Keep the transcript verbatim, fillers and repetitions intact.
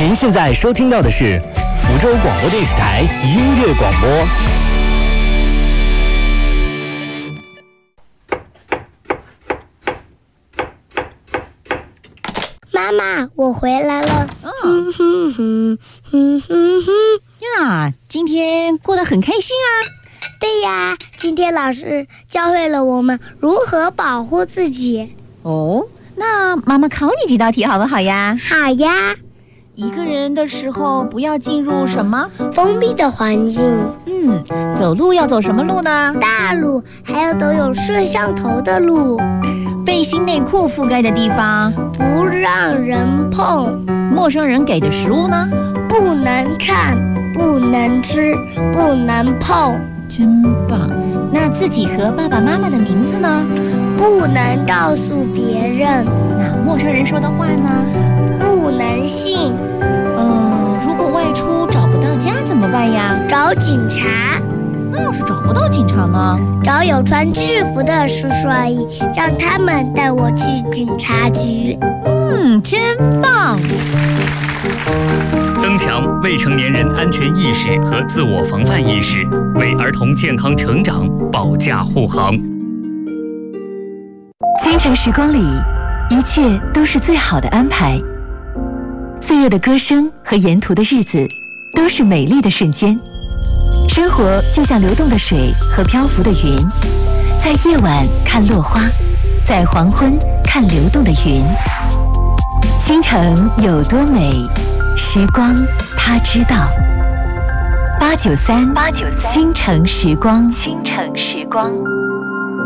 您现在收听到的是福州广播电视台音乐广播。 妈妈，我回来了。 嗯哼哼哼哼哼呀，今天过得很开心啊。 对呀，今天老师教会了我们如何保护自己。 哦，那妈妈考你几道题好不好呀？ 好呀。 一个人的时候不要进入什么封闭的环境。 嗯，走路要走什么路呢？ 大路，还有都有摄像头的路。 背心内裤覆盖的地方不让人碰。 陌生人给的食物呢？ 不能看，不能吃，不能碰。 真棒。那自己和爸爸妈妈的名字呢？ 不能告诉别人。 那陌生人说的话呢？ 不能信。 呃，如果外出找不到家怎么办呀？ 找警察。 那要是找不到警察呢？ 找有穿制服的叔叔阿姨，让他们带我去警察局。 嗯，真棒。 增强未成年人安全意识和自我防范意识，为儿童健康成长保驾护航。 京城时光里，一切都是最好的安排。岁月的歌声和沿途的日子，都是美丽的瞬间。生活就像流动的水和漂浮的云，在夜晚看落花，在黄昏看流动的云。京城有多美，时光它知道。八九三，八九三，京城时光，京城时光。